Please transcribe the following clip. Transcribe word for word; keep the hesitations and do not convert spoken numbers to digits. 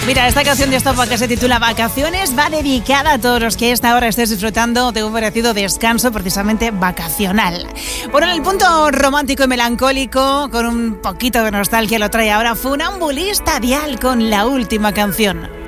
Mira, esta canción de Estopa que se titula Vacaciones va dedicada a todos los que a esta hora estés disfrutando de un merecido descanso precisamente vacacional. Bueno, en el punto romántico y melancólico, con un poquito de nostalgia lo trae ahora Funambulista Dial con la última canción.